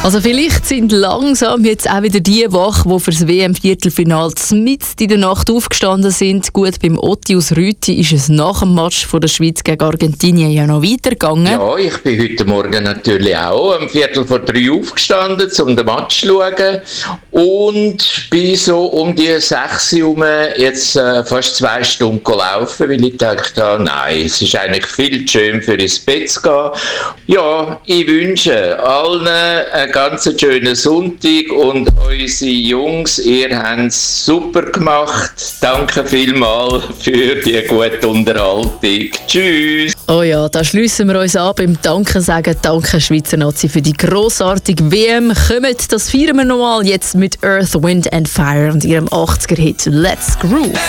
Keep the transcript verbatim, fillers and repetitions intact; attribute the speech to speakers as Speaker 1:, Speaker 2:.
Speaker 1: Also vielleicht sind langsam jetzt auch wieder die wach, die für das W M-Viertelfinale mitten in der Nacht aufgestanden sind. Gut, beim Otti aus Rüti ist es nach dem Match von der Schweiz gegen Argentinien ja noch weitergegangen.
Speaker 2: Ja, ich bin heute Morgen natürlich auch um Viertel vor drei aufgestanden, um den Match zu schauen. Und bin so um die sechs herum jetzt äh, fast zwei Stunden gelaufen, weil ich dachte, nein, es ist eigentlich viel zu schön für ins Bett zu gehen. Ja, ich wünsche allen einen ganz schönen Sonntag und unsere Jungs, ihr habt es super gemacht. Danke vielmals für die gute Unterhaltung. Tschüss.
Speaker 1: Oh ja, da schliessen wir uns an beim Danke sagen. Danke Schweizer Nazi für die grossartige W M. Kommt, das feiern wir nochmal jetzt mit Earth, Wind and Fire und ihrem achtziger-Hit Let's Groove.